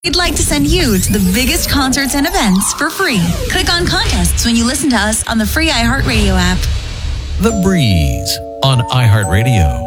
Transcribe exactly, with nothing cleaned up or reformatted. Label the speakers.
Speaker 1: We'd like to send you to the biggest concerts and events for free. Click on contests when you listen to us on the free iHeartRadio app.
Speaker 2: The Breeze on iHeartRadio.